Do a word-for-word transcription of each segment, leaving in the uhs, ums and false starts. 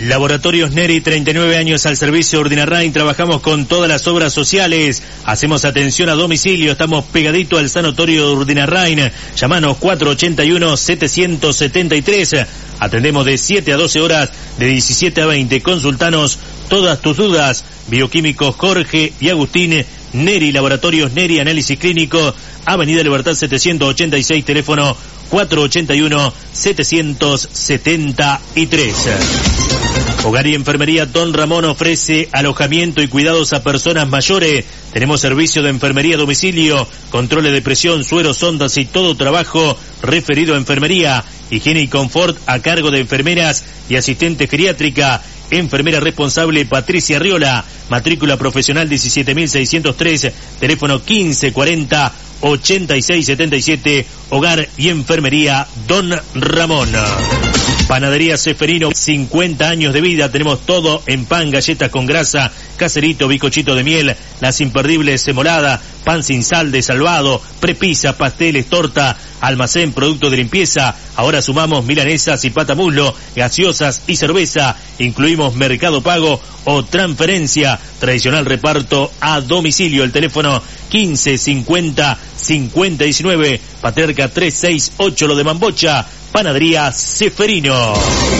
Laboratorios Neri, treinta y nueve años al servicio de Urdinarrain. Trabajamos con todas las obras sociales. Hacemos atención a domicilio. Estamos pegadito al sanatorio de Urdinarrain. Llamanos cuatro ochenta y uno, setecientos setenta y tres. Atendemos de siete a doce horas, de diecisiete a veinte. Consultanos todas tus dudas. Bioquímicos Jorge y Agustín Neri. Laboratorios Neri, análisis clínico. Avenida Libertad setecientos ochenta y seis, teléfono cuatro ochenta y uno, setecientos setenta y tres. Hogar y Enfermería Don Ramón ofrece alojamiento y cuidados a personas mayores. Tenemos servicio de enfermería a domicilio, controles de presión, sueros, sondas y todo trabajo referido a enfermería. Higiene y confort a cargo de enfermeras y asistente geriátrica. Enfermera responsable Patricia Riola. Matrícula profesional diecisiete mil seiscientos tres, teléfono quince cuarenta, ochenta y seis setenta y siete. Hogar y Enfermería Don Ramón. Panadería Seferino, cincuenta años de vida. Tenemos todo en pan, galletas con grasa, caserito, bizcochito de miel, las imperdibles semolada, pan sin sal de Salvado, prepisa, pasteles, torta, almacén, producto de limpieza. Ahora sumamos milanesas y patamuslo, gaseosas y cerveza. Incluimos Mercado Pago o transferencia. Tradicional reparto a domicilio. El teléfono quince cincuenta cincuenta diecinueve, Paterca trescientos sesenta y ocho, Lo de Mambocha. Panadería Seferino.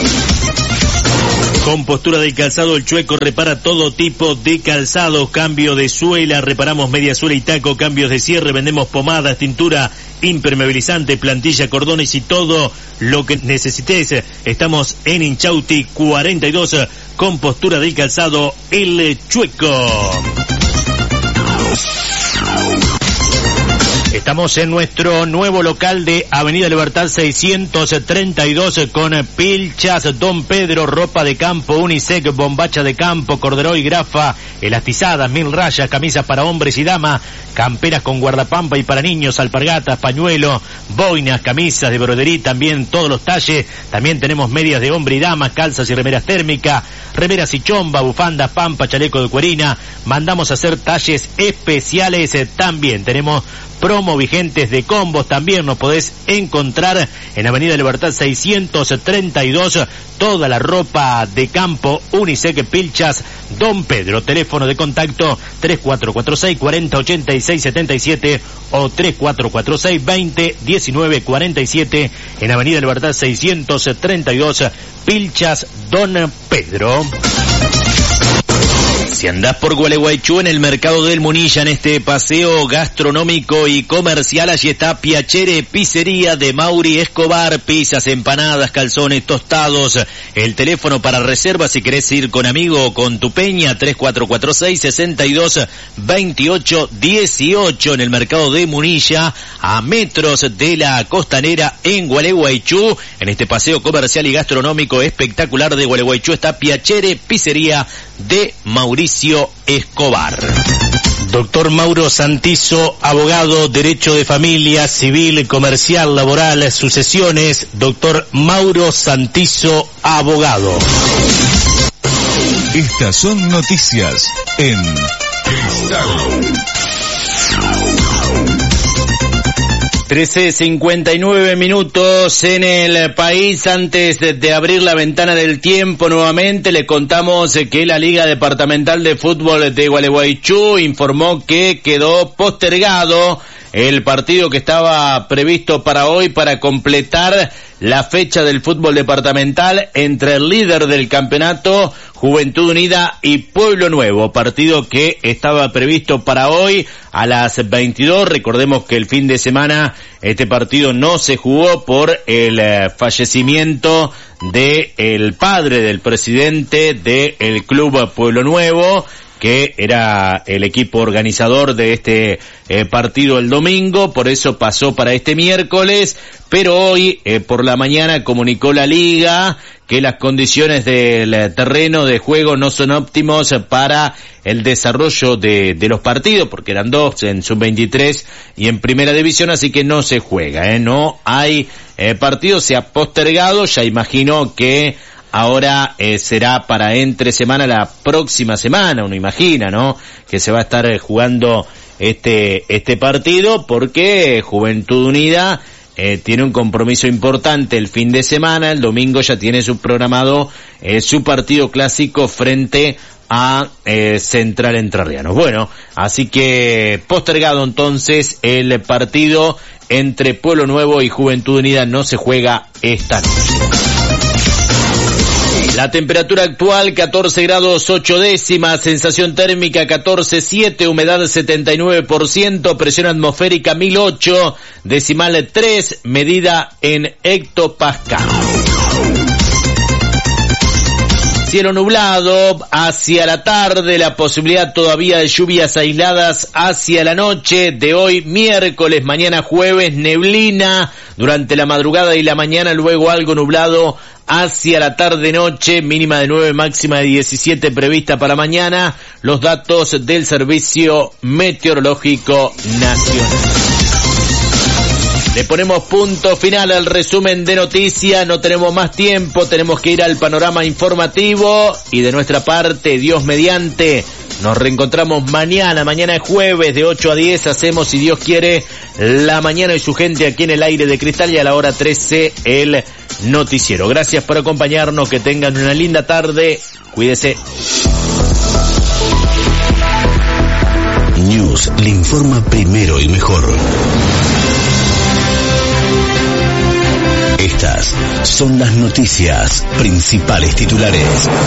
Compostura del calzado El Chueco repara todo tipo de calzados, cambio de suela, reparamos media suela y taco, cambios de cierre, vendemos pomadas, tintura, impermeabilizante, plantilla, cordones y todo lo que necesites. Estamos en Inchausti cuarenta y dos, Compostura del calzado El Chueco. Estamos en nuestro nuevo local de Avenida Libertad seiscientos treinta y dos con pilchas Don Pedro, ropa de campo, unisex, bombacha de campo, corderoy, grafa, elastizadas, mil rayas, camisas para hombres y damas, camperas con guardapampa y para niños, alpargatas, pañuelos, boinas, camisas de broderí, también todos los talles. También tenemos medias de hombre y dama, calzas y remeras térmicas, remeras y chomba, bufandas, pampa, chaleco de cuerina. Mandamos a hacer talles especiales. También tenemos promo vigentes de combos. También nos podés encontrar en Avenida Libertad seiscientos treinta y dos, toda la ropa de campo, unisex, pilchas Don Pedro. Teléfono de contacto tres cuatro cuatro seis, cuarenta, ochenta y seis, setenta y siete o tres cuatro cuatro seis, veinte, diecinueve, cuarenta y siete. En Avenida Libertad seiscientos treinta y dos, pilchas Don Pedro. Si andás por Gualeguaychú, en el mercado del Munilla, en este paseo gastronómico y comercial, allí está Piacere Pizzería de Mauri Escobar. Pizzas, empanadas, calzones, tostados. El teléfono para reservas si querés ir con amigo o con tu peña, tres cuatro cuatro seis, sesenta y dos, veintiocho, dieciocho. En el mercado de Munilla, a metros de la costanera en Gualeguaychú. En este paseo comercial y gastronómico espectacular de Gualeguaychú está Piacere Pizzería de Mauricio Escobar. Doctor Mauro Santizo, abogado, derecho de familia, civil, comercial, laboral, sucesiones. Doctor Mauro Santizo, abogado. Estas son noticias en Estado. trece cincuenta y nueve minutos en el país. Antes de, de abrir la ventana del tiempo nuevamente, le contamos que la Liga Departamental de Fútbol de Gualeguaychú informó que quedó postergado el partido que estaba previsto para hoy para completar la fecha del fútbol departamental entre el líder del campeonato, Juventud Unida, y Pueblo Nuevo, partido que estaba previsto para hoy a las veintidós. Recordemos que el fin de semana este partido no se jugó por el eh, fallecimiento de el padre del presidente del club Pueblo Nuevo, que era el equipo organizador de este eh, partido el domingo. Por eso pasó para este miércoles, pero hoy eh, por la mañana comunicó la liga que las condiciones del terreno de juego no son óptimos para el desarrollo de, de los partidos, porque eran dos en sub veintitrés y en primera división, así que no se juega, eh, no hay eh, partido, se ha postergado. Ya imagino que ahora eh, será para entre semana, la próxima semana, uno imagina, ¿no?, que se va a estar eh, jugando este este partido, porque Juventud Unida eh, tiene un compromiso importante el fin de semana. El domingo ya tiene subprogramado eh, su partido clásico frente a eh, Central Entrerrianos. Bueno, así que postergado entonces el partido entre Pueblo Nuevo y Juventud Unida, no se juega esta noche. La temperatura actual catorce grados ocho décimas, sensación térmica catorce siete, humedad setenta y nueve por ciento, presión atmosférica mil ocho, decimal tres, medida en hectopascal. Cielo nublado hacia la tarde, la posibilidad todavía de lluvias aisladas hacia la noche de hoy miércoles, mañana jueves, neblina durante la madrugada y la mañana, luego algo nublado hacia la tarde-noche, mínima de nueve, máxima de diecisiete prevista para mañana. Los datos del Servicio Meteorológico Nacional. Le ponemos punto final al resumen de noticias, no tenemos más tiempo, tenemos que ir al panorama informativo y de nuestra parte, Dios mediante, nos reencontramos mañana, mañana es jueves de ocho a diez, hacemos si Dios quiere la mañana y su gente aquí en el aire de cristal y a la hora trece el noticiero. Gracias por acompañarnos, que tengan una linda tarde, cuídese. News le informa primero y mejor. Estas son las noticias, principales titulares.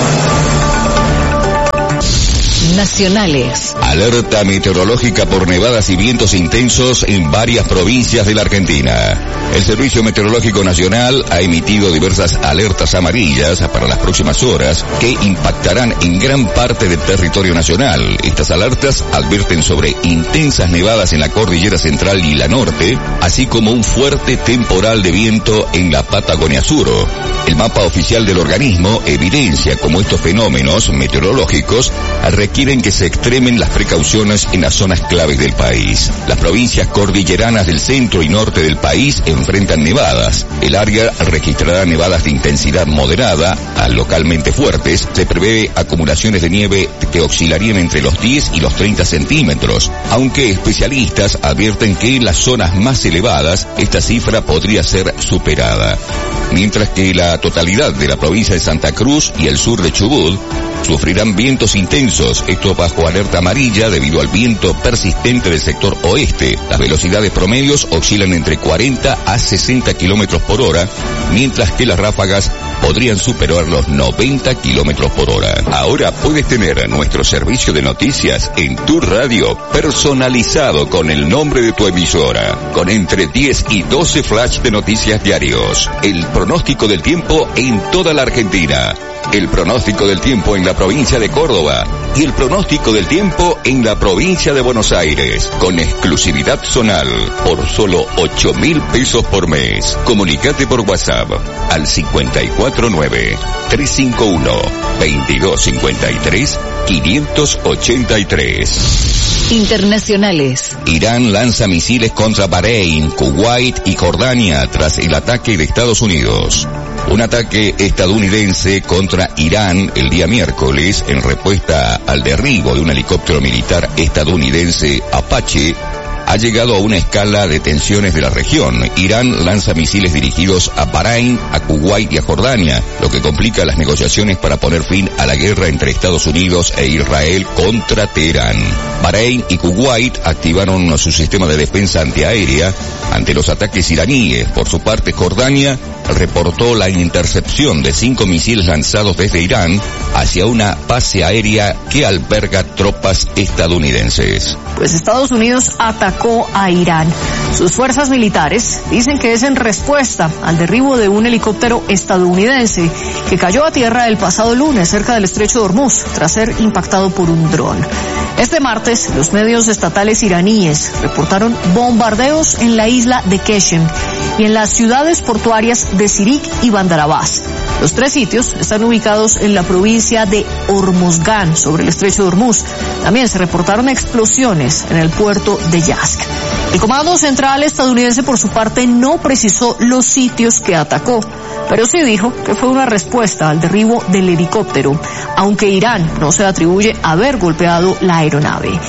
Nacionales. Alerta meteorológica por nevadas y vientos intensos en varias provincias de la Argentina. El Servicio Meteorológico Nacional ha emitido diversas alertas amarillas para las próximas horas que impactarán en gran parte del territorio nacional. Estas alertas advierten sobre intensas nevadas en la cordillera central y la norte, así como un fuerte temporal de viento en la Patagonia Sur. El mapa oficial del organismo evidencia cómo estos fenómenos meteorológicos requieren que se extremen las precauciones en las zonas claves del país. Las provincias cordilleranas del centro y norte del país enfrentan nevadas. El área registrará nevadas de intensidad moderada a localmente fuertes. Se prevé acumulaciones de nieve que oscilarían entre los diez y los treinta centímetros, aunque especialistas advierten que en las zonas más elevadas esta cifra podría ser superada. Mientras que la totalidad de la provincia de Santa Cruz y el sur de Chubut sufrirán vientos intensos, esto bajo alerta amarilla debido al viento persistente del sector oeste. Las velocidades promedios oscilan entre cuarenta a sesenta kilómetros por hora, mientras que las ráfagas podrían superar los noventa kilómetros por hora. Ahora puedes tener nuestro servicio de noticias en tu radio personalizado con el nombre de tu emisora, con entre diez y doce flash de noticias diarios. El pronóstico del tiempo en toda la Argentina. El pronóstico del tiempo en la provincia de Córdoba y el pronóstico del tiempo en la provincia de Buenos Aires, con exclusividad zonal, por solo ocho mil pesos por mes. Comunicate por WhatsApp al cinco cuatro nueve, tres cinco uno, veintidós cincuenta y tres, quinientos ochenta y tres. Internacionales. Irán lanza misiles contra Bahrein, Kuwait y Jordania tras el ataque de Estados Unidos. Un ataque estadounidense contra Irán el día miércoles en respuesta al derribo de un helicóptero militar estadounidense Apache ha llegado a una escala de tensiones de la región. Irán lanza misiles dirigidos a Bahrein, a Kuwait y a Jordania, lo que complica las negociaciones para poner fin a la guerra entre Estados Unidos e Israel contra Teherán. Bahrein y Kuwait activaron su sistema de defensa antiaérea ante los ataques iraníes. Por su parte, Jordania reportó la intercepción de cinco misiles lanzados desde Irán hacia una base aérea que alberga tropas estadounidenses. Pues Estados Unidos atacó a Irán. Sus fuerzas militares dicen que es en respuesta al derribo de un helicóptero estadounidense que cayó a tierra el pasado lunes cerca del estrecho de Hormuz tras ser impactado por un dron. Este martes, los medios estatales iraníes reportaron bombardeos en la isla de Keshem y en las ciudades portuarias de Sirik y Bandar Abbas. Los tres sitios están ubicados en la provincia de Hormozgan, sobre el estrecho de Hormuz. También se reportaron explosiones en el puerto de Yazd. El Comando Central estadounidense, por su parte, no precisó los sitios que atacó, pero sí dijo que fue una respuesta al derribo del helicóptero, aunque Irán no se atribuye haber golpeado la aeronave.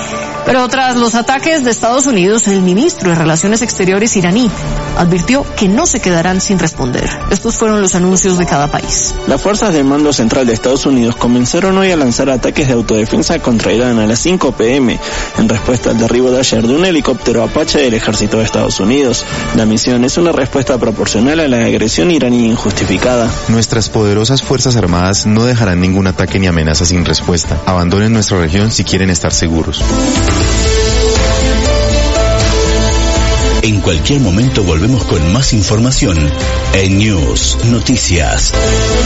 Pero tras los ataques de Estados Unidos, el ministro de Relaciones Exteriores iraní advirtió que no se quedarán sin responder. Estos fueron los anuncios de cada país. Las fuerzas del Mando Central de Estados Unidos comenzaron hoy a lanzar ataques de autodefensa contra Irán a las cinco pe eme, en respuesta al derribo de ayer de un helicóptero Apache del ejército de Estados Unidos. La misión es una respuesta proporcional a la agresión iraní injustificada. Nuestras poderosas Fuerzas Armadas no dejarán ningún ataque ni amenaza sin respuesta. Abandonen nuestra región si quieren estar seguros. En cualquier momento volvemos con más información en News Noticias.